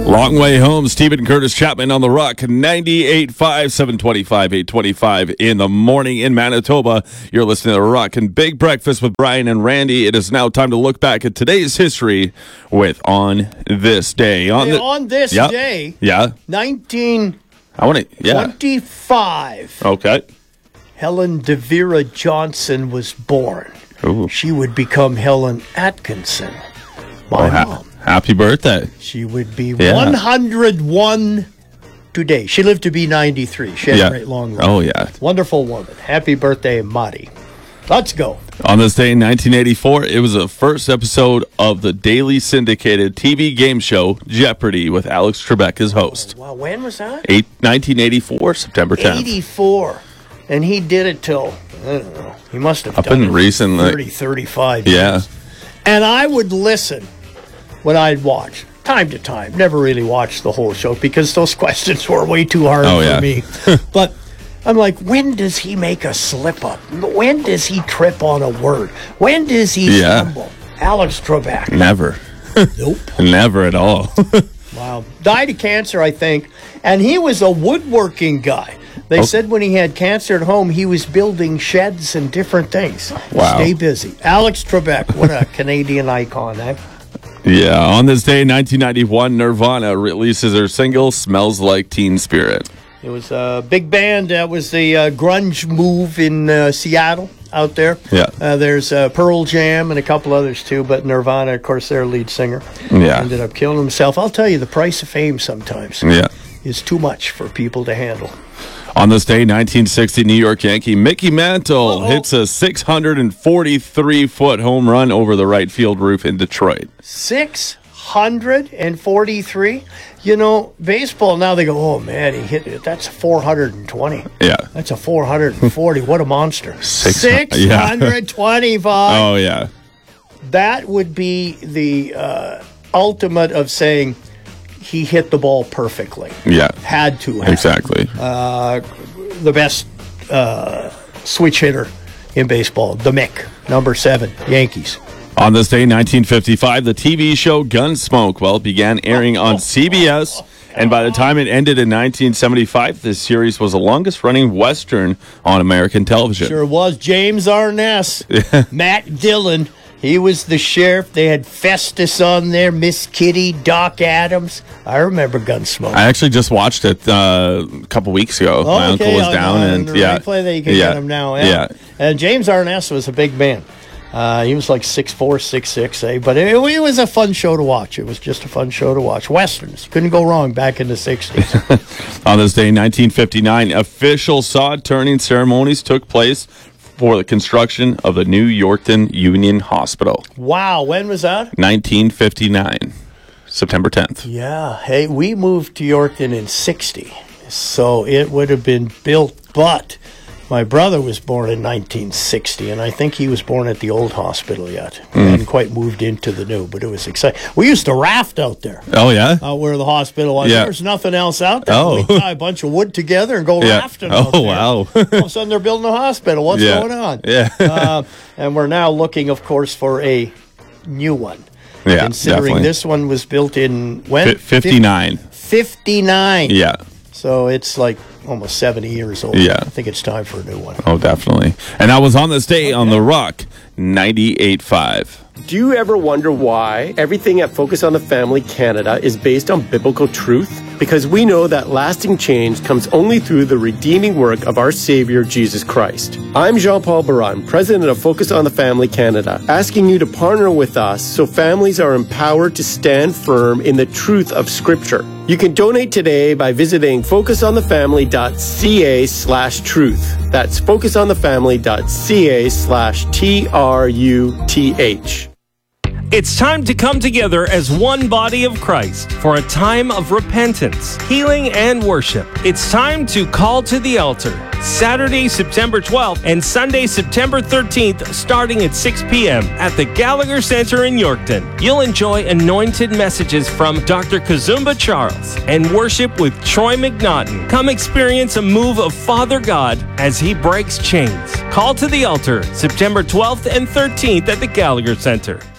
Long way home. Stephen Curtis Chapman on the Rock. 98.5, 725, 825 in the morning in Manitoba. You're listening to the Rock and Big Breakfast with Brian and Randy. It is now time to look back at today's history with On This Day. On this day, yeah, 1925, Okay. Helen DeVera Johnson was born. Ooh. She would become Helen Atkinson. My mom. Happy birthday. She would be 101 today. She lived to be 93. She had a great long life. Oh, yeah. Wonderful woman. Happy birthday, Marty. Let's go. On this day in 1984, it was the first episode of the daily syndicated TV game show Jeopardy with Alex Trebek as host. Wow, when was that? 1984, September 10th. 84. And he did it till, I don't know, he must have Up done in it recently. 30, 35 years. Yeah. And I would listen when I'd watch, time to time. Never really watched the whole show because those questions were way too hard for me. But I'm like, when does he make a slip up? When does he trip on a word? When does he stumble? Alex Trebek. Never. Nope. Never at all. Wow. Died of cancer, I think. And he was a woodworking guy. They said when he had cancer at home, he was building sheds and different things. Wow. Stay busy. Alex Trebek, what a Canadian icon, eh? Yeah, on this day in 1991, Nirvana releases their single, Smells Like Teen Spirit. It was a big band. That was the grunge move in Seattle out there. Yeah. There's Pearl Jam and a couple others too, but Nirvana, of course, their lead singer ended up killing himself. I'll tell you, the price of fame sometimes is too much for people to handle. On this day, 1960, New York Yankee Mickey Mantle hits a 643-foot home run over the right field roof in Detroit. 643? You know, baseball, now they go, oh, man, he hit it. That's 420. Yeah. That's a 440. What a monster. 625. Oh, yeah. That would be the ultimate of saying he hit the ball perfectly. Yeah. Had to have. Exactly. The best switch hitter in baseball, the Mick, number 7, Yankees. On this day, 1955, the TV show Gunsmoke, began airing on CBS, and by the time it ended in 1975, this series was the longest-running Western on American television. Sure was. James Arness, Matt Dillon. He was the sheriff. They had Festus on there, Miss Kitty, Doc Adams. I remember Gunsmoke. I actually just watched it a couple weeks ago. My uncle was down, and replay that you can get him now. Yeah. And James Arness was a big man. He was like 6'4", 6'6", but it was a fun show to watch. It was just a fun show to watch. Westerns couldn't go wrong back in the 60s. On this day, 1959, official sod turning ceremonies took place for the construction of the New Yorkton Union Hospital. Wow, when was that? 1959, September 10th. Yeah, hey, we moved to Yorkton in 60, so it would have been built, but my brother was born in 1960, and I think he was born at the old hospital yet. We hadn't quite moved into the new, but it was exciting. We used to raft out there. Oh, yeah? Out where the hospital was. Yeah. There's nothing else out there. Oh. We'd tie a bunch of wood together and go rafting out there. Wow. All of a sudden, they're building a hospital. What's going on? Yeah. And we're now looking, of course, for a new one. Yeah, considering definitely. This one was built in when? 59. 59. Yeah. So it's like almost 70 years old. Yeah. I think it's time for a new one. Oh, definitely. And I was on this day on The Rock, 98.5. Do you ever wonder why everything at Focus on the Family Canada is based on biblical truth? Because we know that lasting change comes only through the redeeming work of our Savior, Jesus Christ. I'm Jean-Paul Baran, President of Focus on the Family Canada, asking you to partner with us so families are empowered to stand firm in the truth of Scripture. You can donate today by visiting focusonthefamily.ca/truth. That's focusonthefamily.ca/TRUTH. It's time to come together as one body of Christ for a time of repentance, healing, and worship. It's time to call to the altar. Saturday, September 12th and Sunday, September 13th, starting at 6 p.m. at the Gallagher Center in Yorkton. You'll enjoy anointed messages from Dr. Kazumba Charles and worship with Troy McNaughton. Come experience a move of Father God as he breaks chains. Call to the altar, September 12th and 13th at the Gallagher Center.